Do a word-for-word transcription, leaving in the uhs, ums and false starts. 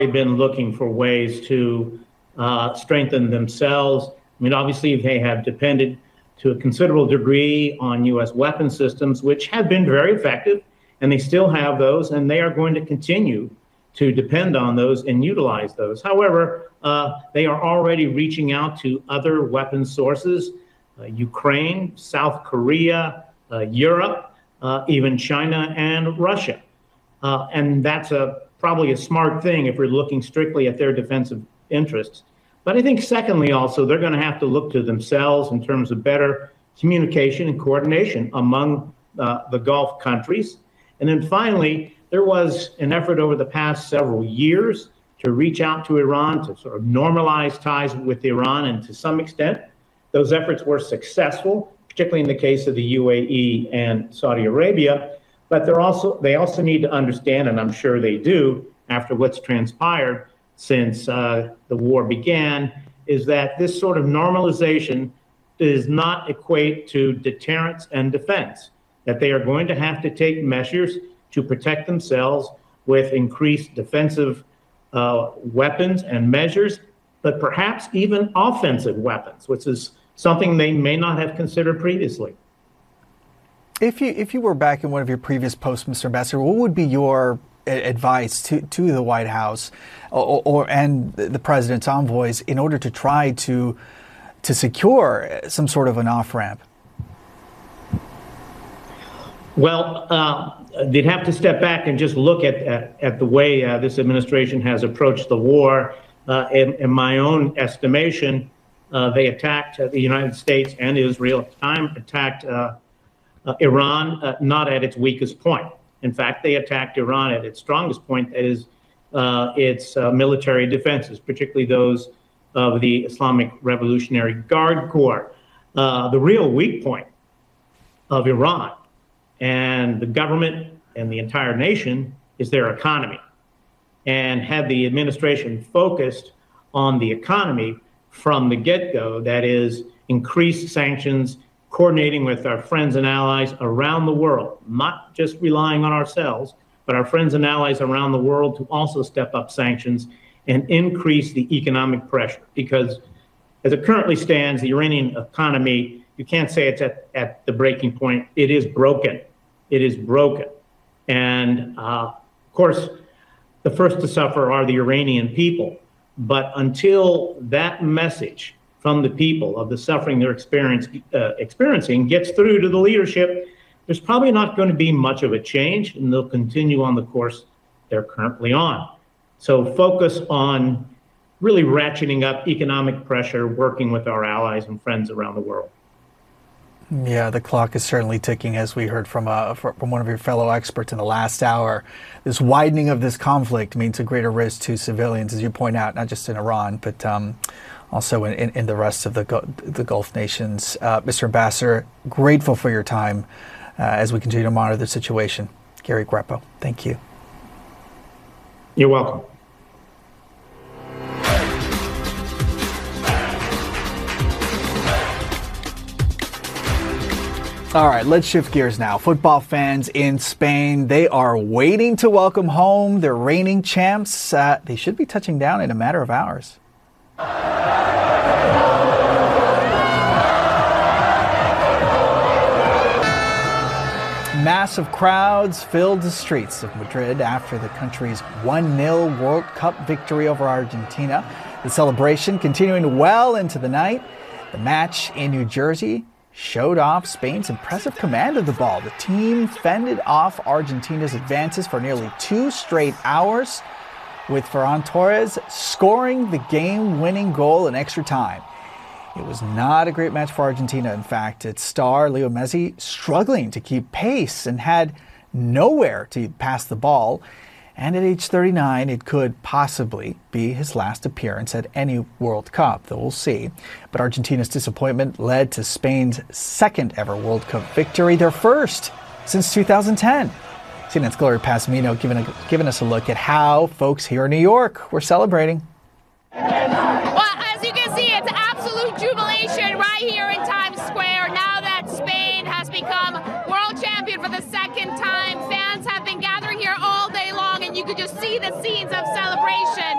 been looking for ways to uh, strengthen themselves. I mean, obviously, they have depended to a considerable degree on U S weapon systems, which have been very effective, and they still have those, and they are going to continue to depend on those and utilize those. However, uh, they are already reaching out to other weapon sources, uh, Ukraine, South Korea, uh, Europe, uh, even China and Russia. Uh, and that's a probably a smart thing if we're looking strictly at their defensive interests. But I think secondly, also, they're going to have to look to themselves in terms of better communication and coordination among uh, the Gulf countries. And then finally, there was an effort over the past several years to reach out to Iran, to sort of normalize ties with Iran. And to some extent, those efforts were successful, particularly in the case of the U A E and Saudi Arabia. But they're also, they also need to understand, and I'm sure they do, after what's transpired since uh, the war began, is that this sort of normalization does not equate to deterrence and defense, that they are going to have to take measures to protect themselves with increased defensive uh, weapons and measures, but perhaps even offensive weapons, which is something they may not have considered previously. If you if you were back in one of your previous posts, Mister Ambassador, what would be your advice to, to the White House or, or and the president's envoys in order to try to to secure some sort of an off-ramp? Well, uh, they'd have to step back and just look at at, at the way uh, this administration has approached the war. Uh, in, in my own estimation, uh, they attacked uh, the United States and Israel at the time, attacked uh, uh, Iran uh, not at its weakest point. In fact, they attacked Iran at its strongest point, that is, uh, its uh, military defenses, particularly those of the Islamic Revolutionary Guard Corps. Uh, the real weak point of Iran and the government and the entire nation is their economy. And had the administration focused on the economy from the get-go, that is, increased sanctions, coordinating with our friends and allies around the world, not just relying on ourselves, but our friends and allies around the world to also step up sanctions and increase the economic pressure. Because as it currently stands, the Iranian economy, you can't say it's at, at the breaking point. It is broken. It is broken. And uh, of course, the first to suffer are the Iranian people. But until that message from the people of the suffering they're experience, uh, experiencing gets through to the leadership, there's probably not going to be much of a change, and they'll continue on the course they're currently on. So focus on really ratcheting up economic pressure, working with our allies and friends around the world. Yeah, the clock is certainly ticking, as we heard from uh, from one of your fellow experts in the last hour. This widening of this conflict means a greater risk to civilians, as you point out, not just in Iran, but um, also in, in, in the rest of the, the Gulf nations. Uh, Mister Ambassador, grateful for your time uh, as we continue to monitor the situation. Gary Greppo, thank you. You're welcome. All right, let's shift gears now. Football fans in Spain, they are waiting to welcome home their reigning champs. Uh, they should be touching down in a matter of hours. Massive crowds filled the streets of Madrid after the country's one nil World Cup victory over Argentina. The celebration continuing well into the night. The match in New Jersey showed off Spain's impressive command of the ball. The team fended off Argentina's advances for nearly two straight hours, with Ferran Torres scoring the game-winning goal in extra time. It was not a great match for Argentina. In fact, its star, Leo Messi, struggling to keep pace and had nowhere to pass the ball. And at age thirty-nine, it could possibly be his last appearance at any World Cup, though we'll see. But Argentina's disappointment led to Spain's second ever World Cup victory, their first since two thousand ten. C N N's Gloria Pasmino giving, a, giving us a look at how folks here in New York were celebrating. Well, as you can see, it's absolute jubilation right here in Times Square now that Spain has become world champion for the second time. Fans have been gathering here all day long, and you could just see see the scenes of celebration